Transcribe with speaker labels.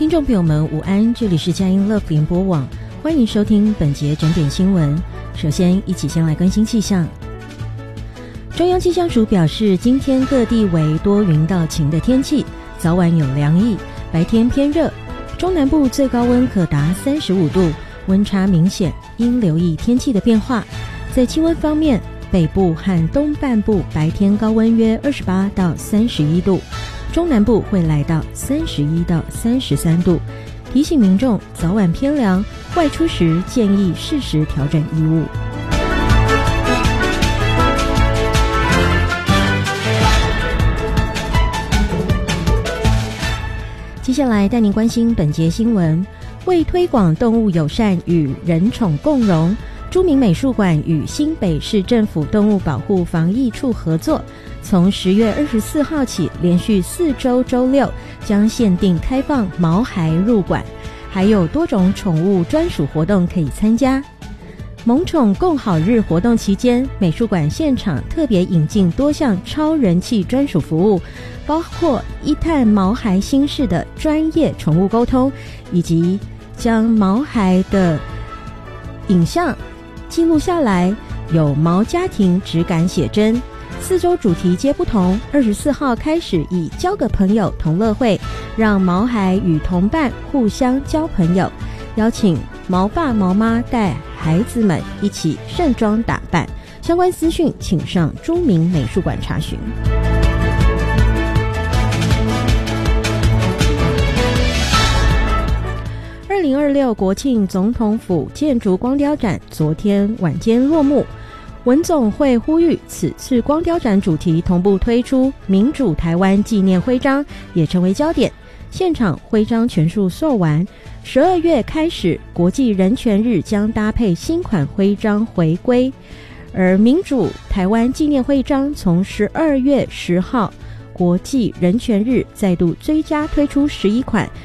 Speaker 1: 听众朋友们午安，这里是佳音 Love 联播网，欢迎收听本节整点新闻。首先一起先来关心气象。中央气象署表示，今天各地为多云到晴的天气，早晚有凉意，白天偏热，中南部最高温可达35度，温差明显，应留意天气的变化。在气温方面，北部和东半部白天高温约28到31度，中南部会来到31到33度。提醒民众早晚偏凉，外出时建议适时调整衣物。接下来带您关心本节新闻。为推广动物友善与人宠共融，朱明美术馆与新北市政府动物保护防疫处合作，从10月24号起连续4周周六将限定开放毛孩入馆，还有多种宠物专属活动可以参加。萌宠共好日活动期间，美术馆现场特别引进多项超人气专属服务，包括一探毛孩心事的专业宠物沟通，以及将毛孩的影像记录下来，有毛家庭质感写真。4周主题皆不同，24号开始以交个朋友同乐会，让毛孩与同伴互相交朋友，邀请毛爸毛妈带孩子们一起盛装打扮。相关资讯请上朱明美术馆查询。2026国庆总统府建筑光雕展昨天晚间落幕，文总会呼吁此次光雕展主题同步推出民主台湾纪念徽章，也成为焦点。现场徽章全数售完，12月开始国际人权日将搭配新款徽章回归，而民主台湾纪念徽章从12月10号国际人权日再度追加推出11款